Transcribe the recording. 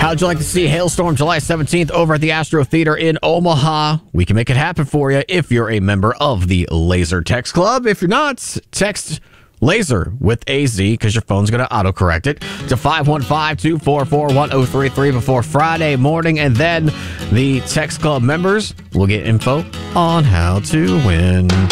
How'd you like to see Hailstorm July 17th over at the Astro Theater in Omaha? We can make it happen for you if you're a member of the Laser Text Club. If you're not, text Laser with AZ because your phone's going to autocorrect it to 515-244-1033 before Friday morning. And then the Text Club members will get info on how to win.